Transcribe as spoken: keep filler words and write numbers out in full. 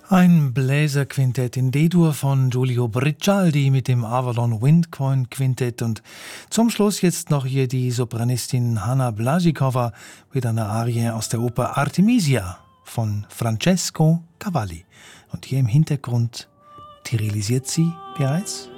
Ein Bläserquintett in D-Dur von Giulio Bricialdi mit dem Avalon Windcoin Quintett und zum Schluss jetzt noch hier die Sopranistin Hanna Blasikova mit einer Arie aus der Oper Artemisia von Francesco Cavalli. Und hier im Hintergrund tyrillisiert sie bereits